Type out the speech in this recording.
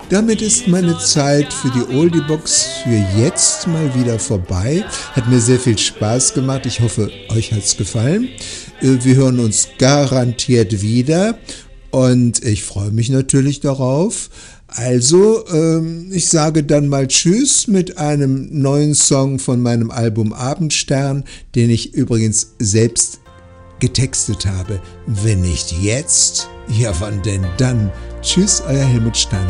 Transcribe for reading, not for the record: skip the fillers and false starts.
Damit ist meine Zeit für die Oldie-Box für jetzt mal wieder vorbei. Hat mir sehr viel Spaß gemacht. Ich hoffe, euch hat's gefallen. Wir hören uns garantiert wieder und ich freue mich natürlich darauf. Also, ich sage dann mal Tschüss mit einem neuen Song von meinem Album Abendstern, den ich übrigens selbst getextet habe. Wenn nicht jetzt, ja wann denn dann? Tschüss, euer Helmut Stein.